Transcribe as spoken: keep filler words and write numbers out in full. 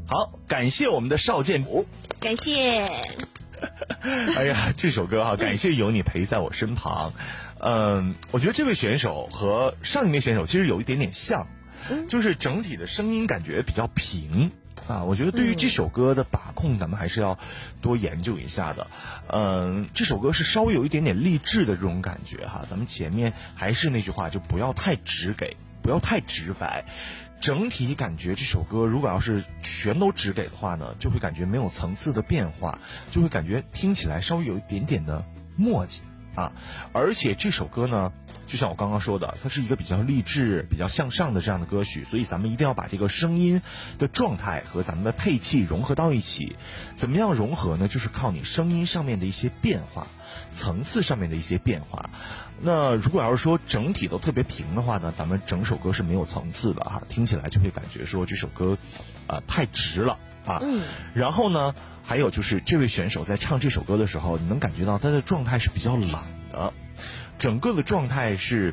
好，感谢我们的邵建武， 感谢。 哎呀，这首歌哈、啊，感谢有你陪在我身旁。嗯，我觉得这位选手和上一位选手其实有一点点像，就是整体的声音感觉比较平啊。我觉得对于这首歌的把控，咱们还是要多研究一下的。嗯，这首歌是稍微有一点点励志的这种感觉哈。咱们前面还是那句话，就不要太直给，不要太直白。整体感觉这首歌如果要是全都只给的话呢，就会感觉没有层次的变化，就会感觉听起来稍微有一点点的磨叽啊。而且这首歌呢，就像我刚刚说的，它是一个比较励志比较向上的这样的歌曲，所以咱们一定要把这个声音的状态和咱们的配器融合到一起。怎么样融合呢？就是靠你声音上面的一些变化，层次上面的一些变化。那如果要是说整体都特别平的话呢，咱们整首歌是没有层次的哈，听起来就会感觉说这首歌啊、呃、太直了啊。嗯。然后呢，还有就是这位选手在唱这首歌的时候，你能感觉到他的状态是比较懒的，整个的状态是